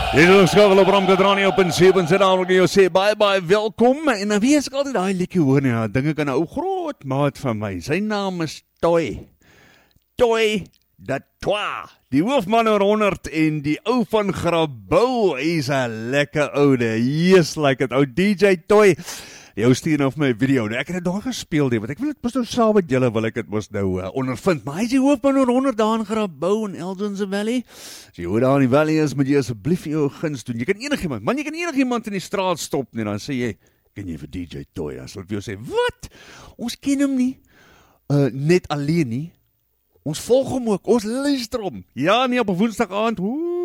Dit is skakel op Ramkadranie op en 7 sit aan jou sê bye welkom en dan weet ek altyd daai liedjie hoor nee, dink ek aan 'n ou groot maat van my. Sy naam is Toy de Toi. Die hoofman oor 100 en die ou van Grabouw, hy's 'n lekker oude. Yes, like it ou DJ Toy. Die ou stuur nou vir my video. Nou, ek het dit daar gespeel, want ek wil dit mos nou saam met julle wil ek dit mos nou ondervind. Maar hy is die hoofman oor 100 daar in Grabouw in Eldonse Valley. As jy hoor daar in die valley is, moet jy asseblief jou guns doen. Jy kan enigiemand in die straat stop en dan sê jy, ken jy vir DJ Toy? Dan sal vir jou sê, wat? Ons ken hom nie. Net alleen nie. Ons volg hom ook, ons luister hom. Ja, nie op 'n woensdag aand.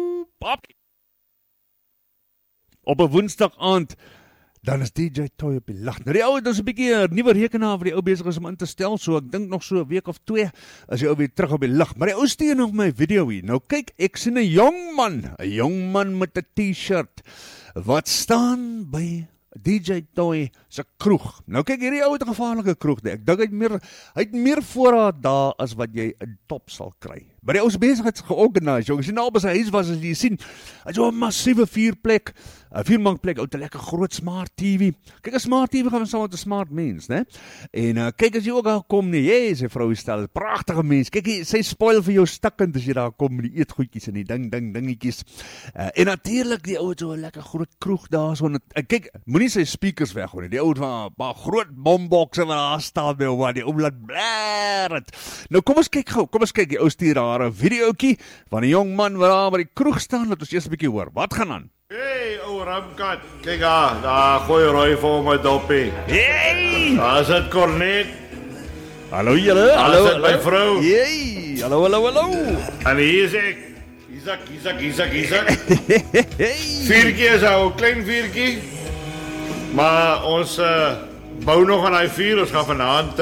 Op 'n woensdag aand dan is DJ Toy op die lag. Nou die ou het ons 'n bietjie 'n nuwe rekenaar wat die ou besig is om in te stel, so ek dink nog so 'n week of 2 as die ou weer terug op die lig. Maar die ou stuur nog my video hier. Nou kyk, ek sien 'n jong man met 'n T-shirt wat staan by DJ Toy se kroeg. Nou kyk, hierdie ou het 'n gevaarlike kroeg. Ek dink hy het meer voorraad daar as wat jy in Top sal kry. Maar die ou is besig het georganiseer. Jy sien nou by sy huis was as jy sien, hy's so 'n massiewe vierbankplek, ou 'n lekker groot smart TV. Kyk, 'n smart TV gaan saam met 'n smart mens, né? En kyk as jy ook daar kom nie, sy vrou stel 'n pragtige mens. Kyk, sy spoil vir jou stikkend as jy daar kom met die eetgoedjies en die dingetjies. En natuurlik die ou het so 'n lekker groot kroeg daar so. Kyk, moenie sy speakers weggooi nie. Die ou het 'n groot bombokse wat daar staan by waar die ou laat blaar het. Nou kom ons kyk, die ou stuur daar 'n videoetjie van 'n jong man wat daar by die kroeg staan. Laat ons eers 'n bietjie hoor. Wat gaan aan? Hey, ou Ramkat, kyk daar gooi rooi vir my doppie. Hey! Daar is dit Cornet. Hallo julle. Hallo, is dit my vrou. Hey! Hallo. En hier is ek. Isak. Viertjie is ou, klein viertjie. Maar ons bou nog aan hy vuur. Ons gaan vanaand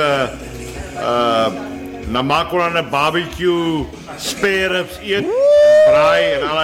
na maak ons 'n barbecue spare ribs eet, braai en al